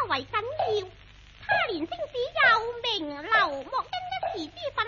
為緊要。他連星子又名流，莫因一時之憤